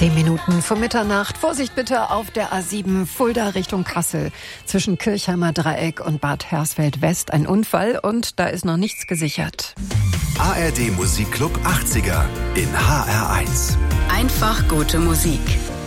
10 Minuten vor Mitternacht. Vorsicht bitte auf der A7 Fulda Richtung Kassel. Zwischen Kirchheimer Dreieck und Bad Hersfeld West ein Unfall und da ist noch nichts gesichert. ARD Musikclub 80er in HR1. Einfach gute Musik.